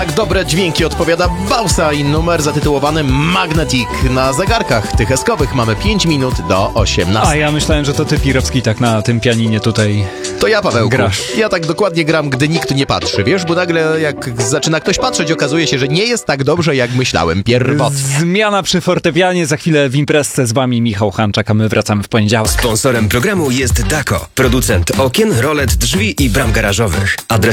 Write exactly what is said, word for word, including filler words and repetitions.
Tak dobre dźwięki odpowiada Bausa i numer zatytułowany Magnetic. Na zegarkach tych eskowych mamy pięć minut do A osiemnastej. ja myślałem, że to ty, Pirowski, tak na tym pianinie tutaj To ja, Pawełku. grasz. Ja tak dokładnie gram, gdy nikt nie patrzy, wiesz? Bo nagle jak zaczyna ktoś patrzeć, okazuje się, że nie jest tak dobrze, jak myślałem pierwotnie. Zmiana przy fortepianie, za chwilę w imprezce z wami Michał Hanczak, a my wracamy w poniedziałek. Sponsorem programu jest Dako, producent okien, rolet, drzwi i bram garażowych. Adres